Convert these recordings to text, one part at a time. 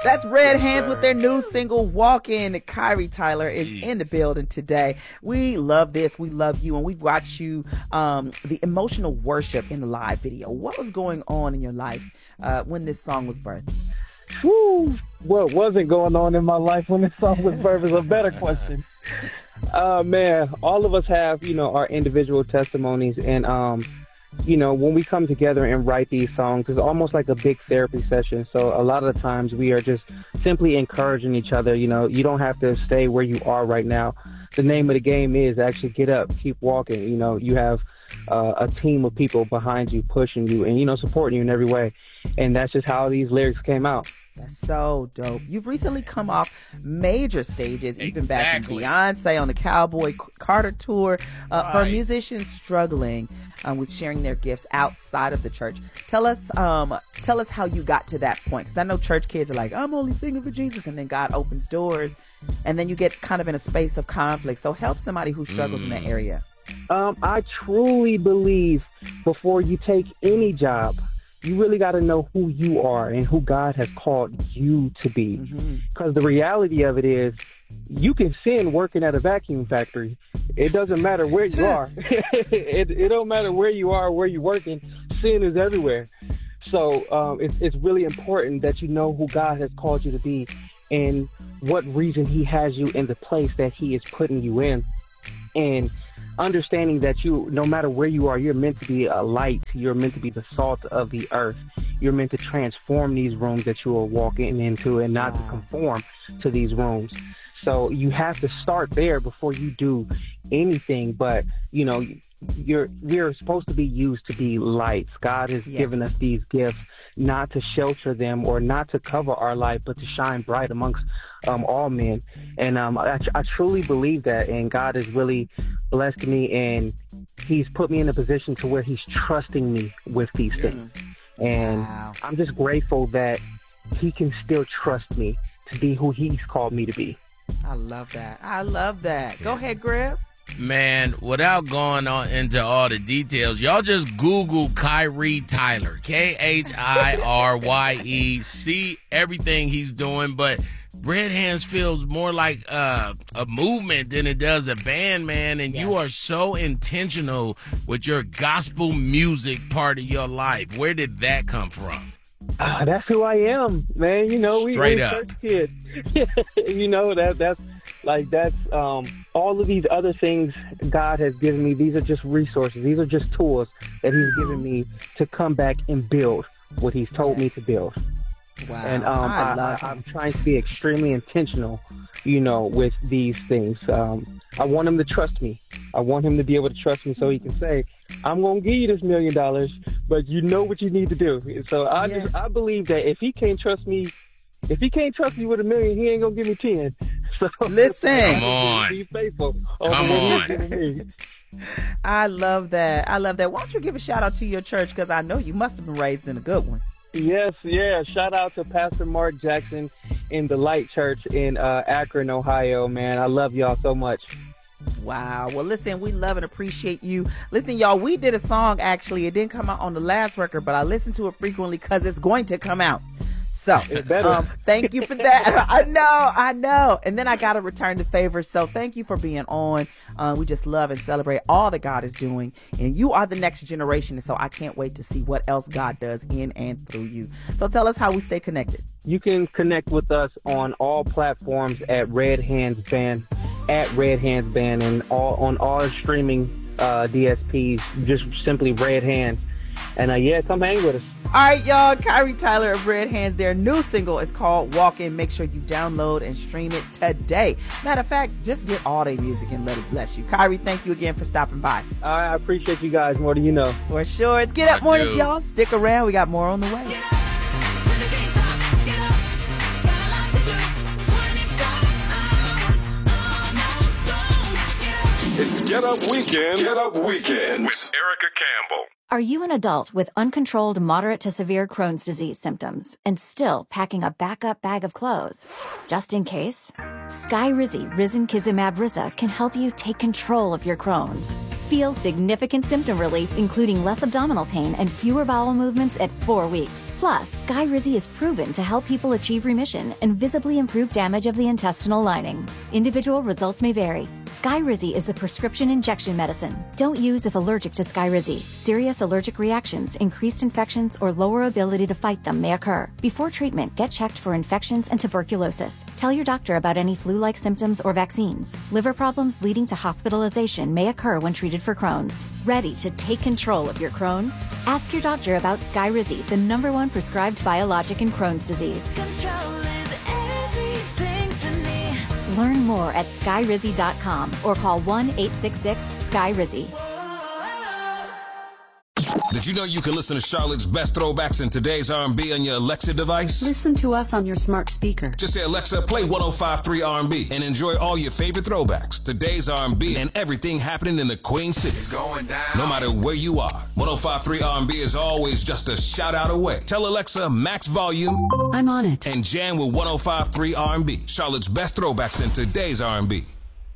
That's Red Hands with their new single, Walkin'. Kyrie Tyler is in the building today. We love this. We love you. And we've watched you, the emotional worship in the live video. What was going on in your life when this song was birthed? Woo! What wasn't going on in my life when this song was birthed is a better question. Man, all of us have, our individual testimonies. And, when we come together and write these songs, it's almost like a big therapy session. So a lot of the times we are just simply encouraging each other. You don't have to stay where you are right now. The name of the game is actually get up, keep walking. You have a team of people behind you, pushing you and, supporting you in every way. And that's just how these lyrics came out. That's so dope. You've recently come off major stages, even back in Beyonce on the Cowboy Carter tour, for musicians struggling with sharing their gifts outside of the church. Tell us how you got to that point. Because I know church kids are like, I'm only singing for Jesus. And then God opens doors. And then you get kind of in a space of conflict. So help somebody who struggles in that area. I truly believe before you take any job, you really got to know who you are and who God has called you to be. Because the reality of it is you can sin working at a vacuum factory. It doesn't matter where you are. It don't matter where you are, where you're working. Sin is everywhere. So it's really important that you know who God has called you to be and what reason he has you in the place that he is putting you in. And understanding that no matter where you are, you're meant to be a light. You're meant to be the salt of the earth. You're meant to transform these rooms that you are walking into and not to conform to these rooms. So you have to start there before you do anything. But, we're supposed to be used to be lights. God has given us these gifts not to shelter them or not to cover our light, but to shine bright amongst all men. And I truly believe that, and God has really blessed me, and he's put me in a position to where he's trusting me with these things. And I'm just grateful that he can still trust me to be who he's called me to be. I love that. Go ahead, Griff. Man, without going on into all the details, y'all just Google Kyrie Tyler, Khirye. See everything he's doing, but Red Hands feels more like a movement than it does a band, man. And you are so intentional with your gospel music part of your life. Where did that come from? That's who I am, man. We church kids. That's all of these other things God has given me. These are just resources. These are just tools that he's given me to come back and build what he's told me to build. Wow. And I'm trying to be extremely intentional, with these things. I want him to trust me. I want him to be able to trust me so he can say, I'm going to give you this $1 million, but you know what you need to do. So I believe that if he can't trust me with $1 million, he ain't going to give me 10. So listen, come on, be faithful. Come on. I love that. Why don't you give a shout out to your church? Because I know you must have been raised in a good one. Yes, yeah. Shout out to Pastor Mark Jackson in the Light Church in Akron, Ohio, man. I love y'all so much. Wow. Well, listen, we love and appreciate you. Listen, y'all, we did a song, actually. It didn't come out on the last record, but I listen to it frequently because it's going to come out. So, thank you for that. I know. And then I got to return the favor. So thank you for being on. We just love and celebrate all that God is doing. And you are the next generation. And so I can't wait to see what else God does in and through you. So tell us how we stay connected. You can connect with us on all platforms at Red Hands Band, and on all streaming DSPs, just simply Red Hands. And come hang with us. All right, y'all. Kyrie Tyler of Red Hands. Their new single is called Walkin'. Make sure you download and stream it today. Matter of fact, just get all their music and let it bless you. Kyrie, thank you again for stopping by. I appreciate you guys more than you know. For sure. It's Get Up Mornings, y'all. Stick around. We got more on the way. It's Get Up Weekend. Get Up Weekends with Erica Campbell. Are you an adult with uncontrolled moderate to severe Crohn's disease symptoms and still packing a backup bag of clothes? Just in case, Skyrizi Risankizumab Riza can help you take control of your Crohn's. Feel significant symptom relief, including less abdominal pain and fewer bowel movements at 4 weeks. Plus, Skyrizi is proven to help people achieve remission and visibly improve damage of the intestinal lining. Individual results may vary. Skyrizi is a prescription injection medicine. Don't use if allergic to Skyrizi. Serious allergic reactions, increased infections, or lower ability to fight them may occur. Before treatment, get checked for infections and tuberculosis. Tell your doctor about any flu-like symptoms or vaccines. Liver problems leading to hospitalization may occur when treated for Crohn's. Ready to take control of your Crohn's? Ask your doctor about Skyrizi, the #1 prescribed biologic in Crohn's disease. Control is everything to me. Learn more at skyrizi.com or call 1-866-SKYRIZI. Did you know you can listen to Charlotte's best throwbacks in today's R&B on your Alexa device? Listen to us on your smart speaker. Just say, Alexa, play 105.3 R&B and enjoy all your favorite throwbacks, today's R&B, and everything happening in the Queen City. It's going down. No matter where you are, 105.3 R&B is always just a shout out away. Tell Alexa, max volume. I'm on it. And jam with 105.3 R&B, Charlotte's best throwbacks in today's R&B.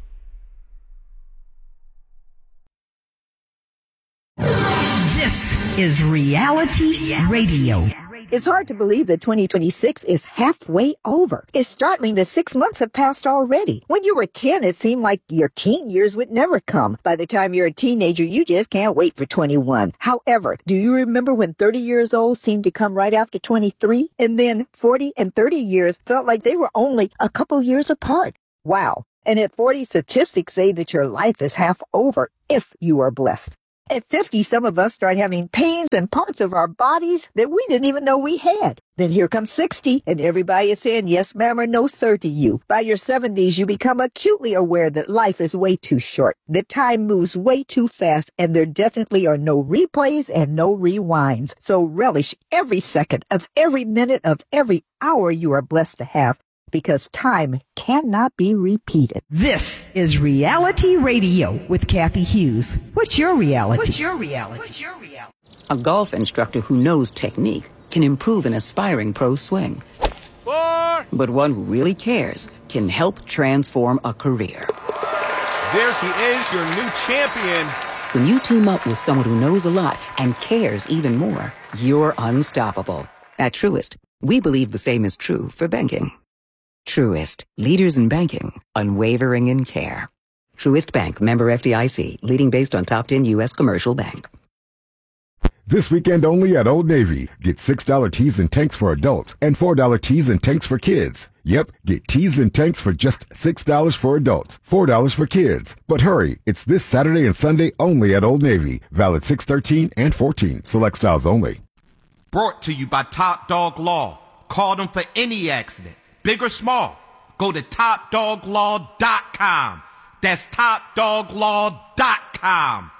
This is Reality Radio. It's hard to believe that 2026 is halfway over. It's startling that 6 months have passed already. When you were 10, it seemed like your teen years would never come. By the time you're a teenager, you just can't wait for 21. However, do you remember when 30 years old seemed to come right after 23? And then 40 and 30 years felt like they were only a couple years apart. Wow. And at 40, statistics say that your life is half over if you are blessed. At 50, some of us start having pains in parts of our bodies that we didn't even know we had. Then here comes 60, and everybody is saying yes, ma'am, or no, sir to you. By your 70s, you become acutely aware that life is way too short, that time moves way too fast, and there definitely are no replays and no rewinds. So relish every second of every minute of every hour you are blessed to have, because time cannot be repeated. This is Reality Radio with Kathy Hughes. What's your reality? What's your reality? What's your reality? A golf instructor who knows technique can improve an aspiring pro's swing. But one who really cares can help transform a career. There he is, your new champion. When you team up with someone who knows a lot and cares even more, you're unstoppable. At Truist, we believe the same is true for banking. Truist, leaders in banking, unwavering in care. Truist Bank, member FDIC, leading based on top 10 U.S. commercial bank. This weekend only at Old Navy. Get $6 tees and tanks for adults and $4 tees and tanks for kids. Yep, get tees and tanks for just $6 for adults, $4 for kids. But hurry, it's this Saturday and Sunday only at Old Navy. Valid 6/13 and 14. Select styles only. Brought to you by Top Dog Law. Call them for any accident, big or small. Go to TopDogLaw.com. That's TopDogLaw.com.